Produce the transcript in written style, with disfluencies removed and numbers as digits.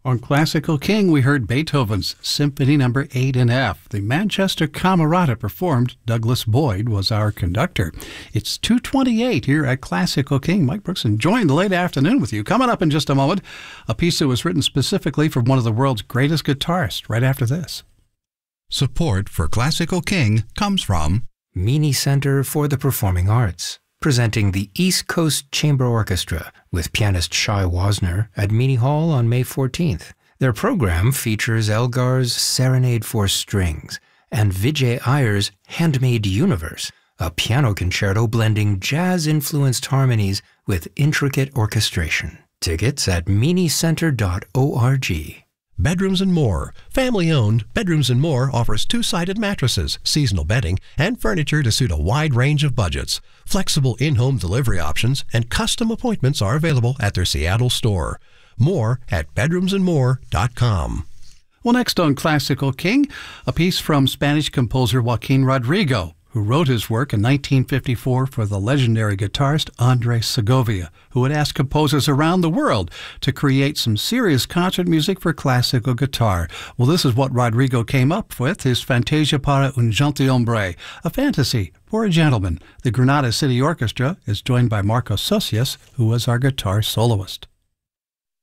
On Classical King, we heard Beethoven's Symphony No. 8 in F. The Manchester Camerata performed. Douglas Boyd was our conductor. It's 2:28 here at Classical King. Mike Brooks enjoying the late afternoon with you. Coming up in just a moment, a piece that was written specifically for one of the world's greatest guitarists right after this. Support for Classical King comes from Meany Center for the Performing Arts, presenting the East Coast Chamber Orchestra with pianist Shai Wasner at Meany Hall on May 14th. Their program features Elgar's Serenade for Strings and Vijay Iyer's Handmade Universe, a piano concerto blending jazz-influenced harmonies with intricate orchestration. Tickets at meanycenter.org. Bedrooms and More. Family-owned, Bedrooms and More offers two-sided mattresses, seasonal bedding, and furniture to suit a wide range of budgets. Flexible in-home delivery options and custom appointments are available at their Seattle store. More at bedroomsandmore.com. Well, next on Classical King, a piece from Spanish composer Joaquin Rodrigo, who wrote his work in 1954 for the legendary guitarist Andres Segovia, who had asked composers around the world to create some serious concert music for classical guitar. Well, this is what Rodrigo came up with, his Fantasia para un Gentilhombre, a fantasy for a gentleman. The Granada City Orchestra is joined by Marcos Socias, who was our guitar soloist.